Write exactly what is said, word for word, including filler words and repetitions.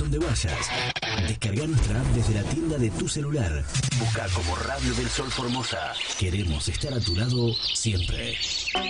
donde vayas. Descarga nuestra app desde la tienda de tu celular. Busca como Radio del Sol Formosa. Queremos estar a tu lado siempre.